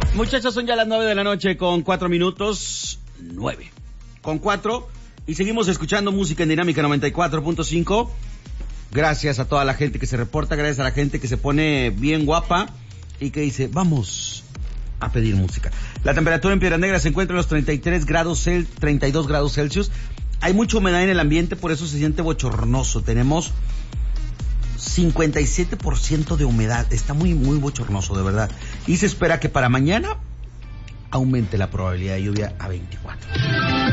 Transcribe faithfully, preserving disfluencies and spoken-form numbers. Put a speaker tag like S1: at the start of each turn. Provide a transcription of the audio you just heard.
S1: Muchachos, son ya las nueve de la noche con cuatro minutos. Nueve. Con cuatro. Y seguimos escuchando música en Dinámica noventa y cuatro punto cinco. Gracias a toda la gente que se reporta, gracias a la gente que se pone bien guapa y que dice, vamos a pedir música. La temperatura en Piedras Negras se encuentra en los treinta y tres grados, treinta y dos grados Celsius. Hay mucha humedad en el ambiente, por eso se siente bochornoso. Tenemos cincuenta y siete por ciento de humedad. Está muy, muy bochornoso, de verdad. Y se espera que para mañana aumente la probabilidad de lluvia a veinticuatro.